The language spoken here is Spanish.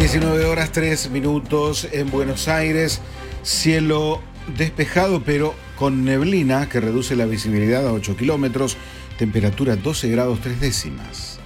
19 horas 3 minutos en Buenos Aires, cielo despejado pero con neblina que reduce la visibilidad a 8 kilómetros, temperatura 12 grados 3 décimas.